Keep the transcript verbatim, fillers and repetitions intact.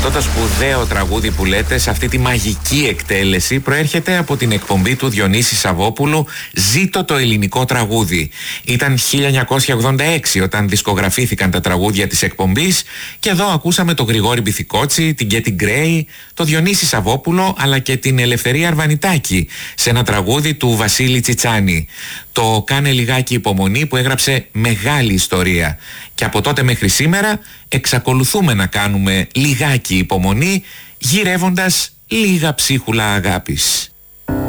Αυτό το σπουδαίο τραγούδι που λέτε, σε αυτή τη μαγική εκτέλεση, προέρχεται από την εκπομπή του Διονύση Σαββόπουλου «Ζήτω το ελληνικό τραγούδι». Ήταν χίλια εννιακόσια ογδόντα έξι όταν δισκογραφήθηκαν τα τραγούδια της εκπομπής και εδώ ακούσαμε τον Γρηγόρη Μπιθικότσι, την Κέτι Γκρέι, τον Διονύση Σαββόπουλο αλλά και την Ελευθερία Αρβανιτάκη σε ένα τραγούδι του Βασίλη Τσιτσάνη. Το «Κάνε λιγάκι υπομονή» που έγραψε μεγάλη ιστορία. Και από τότε μέχρι σήμερα εξακολουθούμε να κάνουμε λιγάκι υπομονή, γυρεύοντας λίγα ψίχουλα αγάπης.